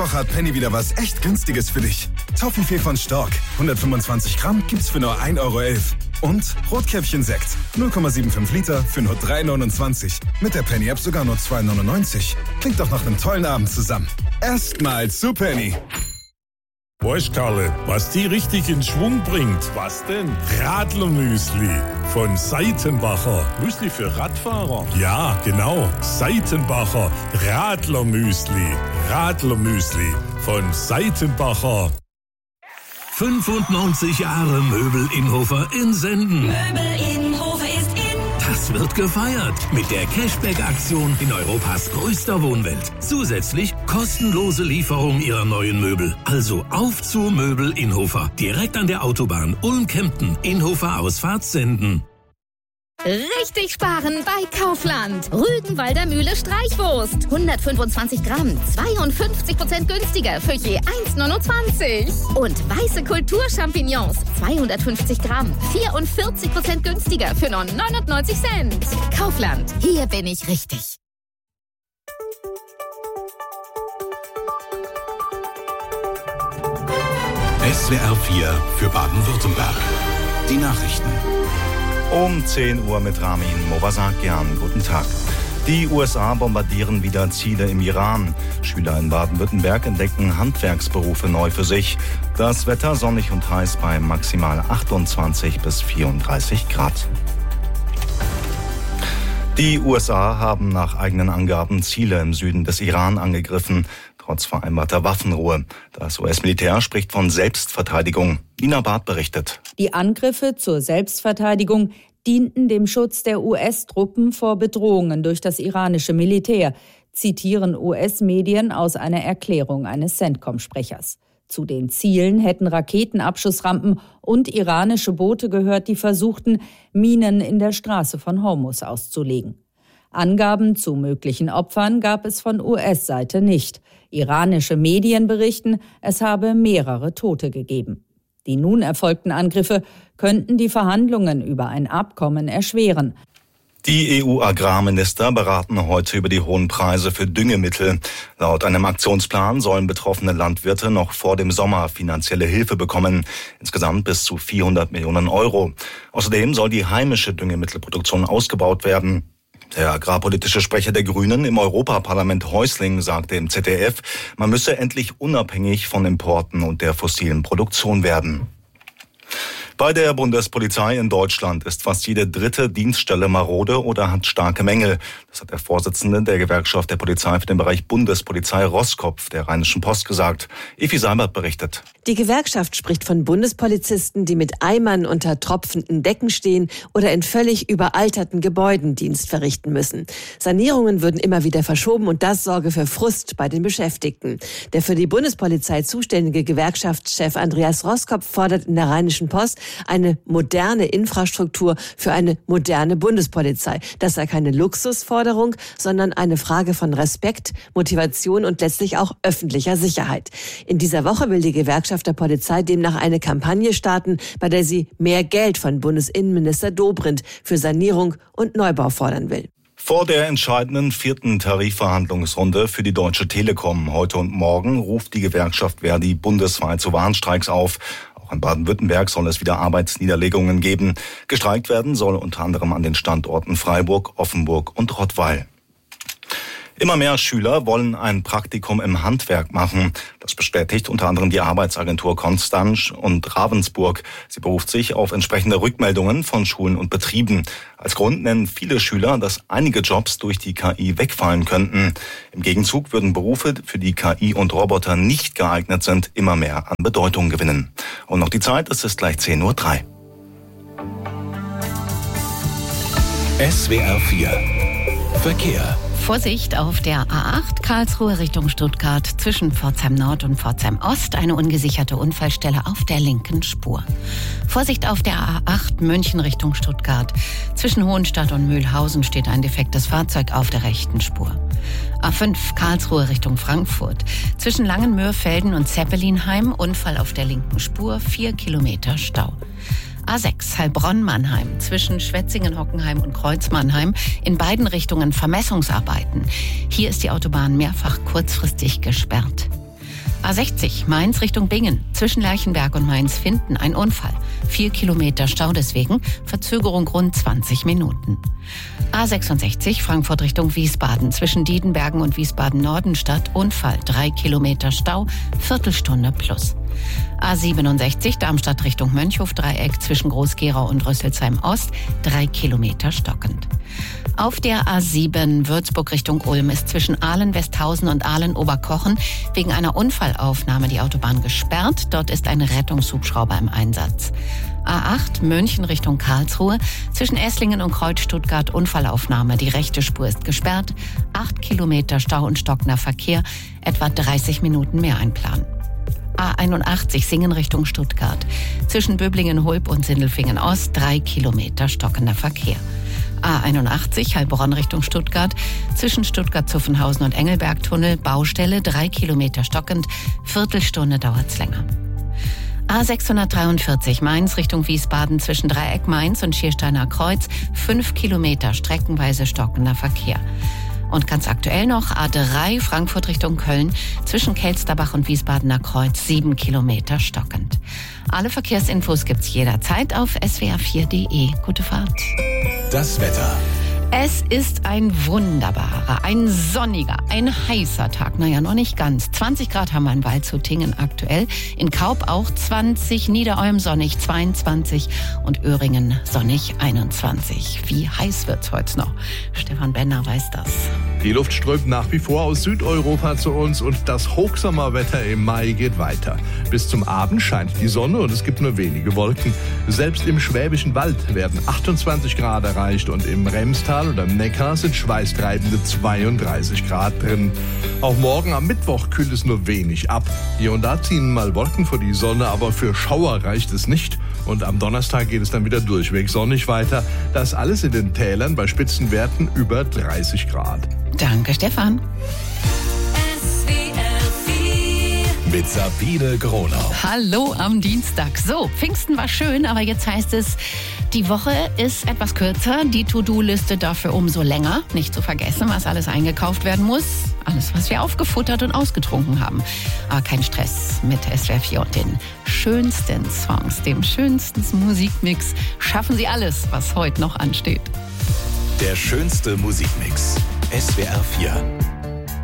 Woche hat Penny wieder was echt Günstiges für dich. Toffifee von Stork, 125 Gramm gibt's für nur 1,11 € Und Rotkäppchen-Sekt, 0,75 Liter für nur 3,29 €. Mit der Penny-App sogar nur 2,99 €. Klingt doch nach einem tollen Abend zusammen. Erstmal zu Penny. Weißt Karle, was die richtig in Schwung bringt? Was denn? Radlermüsli von Seitenbacher. Müsli für Radfahrer? Ja, genau. Seitenbacher Radlermüsli. Radlermüsli von Seitenbacher. 95 Jahre Möbel Innhofer in Senden. Möbel Innhofer ist in. Das wird gefeiert mit der Cashback-Aktion in Europas größter Wohnwelt. Zusätzlich kostenlose Lieferung Ihrer neuen Möbel. Also auf zu Möbel Innhofer. Direkt an der Autobahn Ulm-Kempten. Innhofer Ausfahrt Senden. Richtig sparen bei Kaufland. Rügenwalder Mühle Streichwurst. 125 Gramm, 52% günstiger für je 1,29. Und weiße Kulturchampignons. 250 Gramm, 44% günstiger für nur 99 Cent. Kaufland, hier bin ich richtig. SWR 4 für Baden-Württemberg. Die Nachrichten. Um 10 Uhr mit Ramin Movasakian. Guten Tag. Die USA bombardieren wieder Ziele im Iran. Schüler in Baden-Württemberg entdecken Handwerksberufe neu für sich. Das Wetter sonnig und heiß bei maximal 28 bis 34 Grad. Die USA haben nach eigenen Angaben Ziele im Süden des Iran angegriffen, trotz vereinbarter Waffenruhe. Das US-Militär spricht von Selbstverteidigung. Nina Barth berichtet. Die Angriffe zur Selbstverteidigung dienten dem Schutz der US-Truppen vor Bedrohungen durch das iranische Militär, zitieren US-Medien aus einer Erklärung eines CENTCOM-Sprechers. Zu den Zielen hätten Raketenabschussrampen und iranische Boote gehört, die versuchten, Minen in der Straße von Hormuz auszulegen. Angaben zu möglichen Opfern gab es von US-Seite nicht. Iranische Medien berichten, es habe mehrere Tote gegeben. Die nun erfolgten Angriffe könnten die Verhandlungen über ein Abkommen erschweren. Die EU-Agrarminister beraten heute über die hohen Preise für Düngemittel. Laut einem Aktionsplan sollen betroffene Landwirte noch vor dem Sommer finanzielle Hilfe bekommen. Insgesamt bis zu 400 Millionen €. Außerdem soll die heimische Düngemittelproduktion ausgebaut werden. Der agrarpolitische Sprecher der Grünen im Europaparlament Häusling sagte im ZDF, man müsse endlich unabhängig von Importen und der fossilen Produktion werden. Bei der Bundespolizei in Deutschland ist fast jede dritte Dienststelle marode oder hat starke Mängel. Das hat der Vorsitzende der Gewerkschaft der Polizei für den Bereich Bundespolizei Roskopf der Rheinischen Post gesagt. Evi Seibert berichtet. Die Gewerkschaft spricht von Bundespolizisten, die mit Eimern unter tropfenden Decken stehen oder in völlig überalterten Gebäuden Dienst verrichten müssen. Sanierungen würden immer wieder verschoben und das sorge für Frust bei den Beschäftigten. Der für die Bundespolizei zuständige Gewerkschaftschef Andreas Roskopf fordert in der Rheinischen Post eine moderne Infrastruktur für eine moderne Bundespolizei. Das sei keine Luxusforderung, sondern eine Frage von Respekt, Motivation und letztlich auch öffentlicher Sicherheit. In dieser Woche will die Gewerkschaft der Polizei demnach eine Kampagne starten, bei der sie mehr Geld von Bundesinnenminister Dobrindt für Sanierung und Neubau fordern will. Vor der entscheidenden 4. Tarifverhandlungsrunde für die Deutsche Telekom heute und morgen ruft die Gewerkschaft Verdi bundesweit zu Warnstreiks auf. Auch in Baden-Württemberg soll es wieder Arbeitsniederlegungen geben. Gestreikt werden soll unter anderem an den Standorten Freiburg, Offenburg und Rottweil. Immer mehr Schüler wollen ein Praktikum im Handwerk machen. Das bestätigt unter anderem die Arbeitsagentur Konstanz und Ravensburg. Sie beruft sich auf entsprechende Rückmeldungen von Schulen und Betrieben. Als Grund nennen viele Schüler, dass einige Jobs durch die KI wegfallen könnten. Im Gegenzug würden Berufe, für die KI und Roboter nicht geeignet sind, immer mehr an Bedeutung gewinnen. Und noch die Zeit, es ist gleich 10:03 Uhr. SWR 4 Verkehr. Vorsicht auf der A8 Karlsruhe Richtung Stuttgart zwischen Pforzheim Nord und Pforzheim Ost. Eine ungesicherte Unfallstelle auf der linken Spur. Vorsicht auf der A8 München Richtung Stuttgart. Zwischen Hohenstadt und Mühlhausen steht ein defektes Fahrzeug auf der rechten Spur. A5 Karlsruhe Richtung Frankfurt. Zwischen Langenmöhrfelden und Zeppelinheim Unfall auf der linken Spur, 4 Kilometer Stau. A6 Heilbronn-Mannheim zwischen Schwetzingen-Hockenheim und Kreuz-Mannheim in beiden Richtungen Vermessungsarbeiten. Hier ist die Autobahn mehrfach kurzfristig gesperrt. A60 Mainz Richtung Bingen. Zwischen Lerchenberg und Mainz-Finden ein Unfall. 4 Kilometer Stau deswegen, Verzögerung rund 20 Minuten. A66 Frankfurt Richtung Wiesbaden. Zwischen Diedenbergen und Wiesbaden-Nordenstadt Unfall. 3 Kilometer Stau, Viertelstunde plus. A67 Darmstadt Richtung Mönchhof-Dreieck. Zwischen Groß-Gerau und Rüsselsheim-Ost 3 Kilometer stockend. Auf der A7 Würzburg Richtung Ulm ist zwischen Ahlen-Westhausen und Ahlen-Oberkochen wegen einer Unfallaufnahme die Autobahn gesperrt. Dort ist ein Rettungshubschrauber im Einsatz. A8 München Richtung Karlsruhe. Zwischen Esslingen und Kreuz-Stuttgart Unfallaufnahme. Die rechte Spur ist gesperrt. 8 Kilometer Stau und stockender Verkehr. Etwa 30 Minuten mehr einplanen. A81 Singen Richtung Stuttgart. Zwischen Böblingen-Hulb und Sindelfingen-Ost 3 Kilometer stockender Verkehr. A81 Heilbronn Richtung Stuttgart. Zwischen Stuttgart-Zuffenhausen und Engelberg-Tunnel Baustelle 3 Kilometer stockend. Viertelstunde dauert's länger. A643 Mainz Richtung Wiesbaden. Zwischen Dreieck Mainz und Schiersteiner Kreuz 5 Kilometer streckenweise stockender Verkehr. Und ganz aktuell noch A3 Frankfurt Richtung Köln. Zwischen Kelsterbach und Wiesbadener Kreuz 7 Kilometer stockend. Alle Verkehrsinfos gibt's jederzeit auf swr4.de. Gute Fahrt. Das Wetter. Es ist ein wunderbarer, ein sonniger, ein heißer Tag. Naja, noch nicht ganz. 20 Grad haben wir in Waldshutingen aktuell. In Kaub auch 20, Niederolm sonnig 22 und Öhringen sonnig 21. Wie heiß wird's heute noch? Stefan Benner weiß das. Die Luft strömt nach wie vor aus Südeuropa zu uns und das Hochsommerwetter im Mai geht weiter. Bis zum Abend scheint die Sonne und es gibt nur wenige Wolken. Selbst im Schwäbischen Wald werden 28 Grad erreicht und im Remstal oder im Neckar sind schweißtreibende 32 Grad drin. Auch morgen am Mittwoch kühlt es nur wenig ab. Hier und da ziehen mal Wolken vor die Sonne, aber für Schauer reicht es nicht. Und am Donnerstag geht es dann wieder durchweg sonnig weiter. Das alles in den Tälern bei Spitzenwerten über 30 Grad. Danke, Stefan. Mit Sabine Gronau. Hallo am Dienstag. So, Pfingsten war schön, aber jetzt heißt es, die Woche ist etwas kürzer, die To-Do-Liste dafür umso länger. Nicht zu vergessen, was alles eingekauft werden muss. Alles, was wir aufgefuttert und ausgetrunken haben. Aber kein Stress mit SWR4 und den schönsten Songs, dem schönsten Musikmix. Schaffen Sie alles, was heute noch ansteht. Der schönste Musikmix. SWR4.